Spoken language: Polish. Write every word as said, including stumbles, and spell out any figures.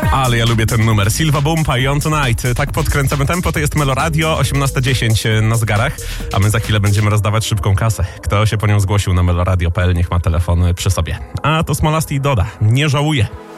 Ale ja lubię ten numer. Silva Bumpa i On Tonight. Tak podkręcamy tempo, to jest Melo Radio, osiemnasta dziesięć na zegarach, a my za chwilę będziemy rozdawać szybką kasę. Kto się po nią zgłosił na meloradio kropka p l, niech ma telefon przy sobie. A to Smolasty i Doda. Nie żałuję.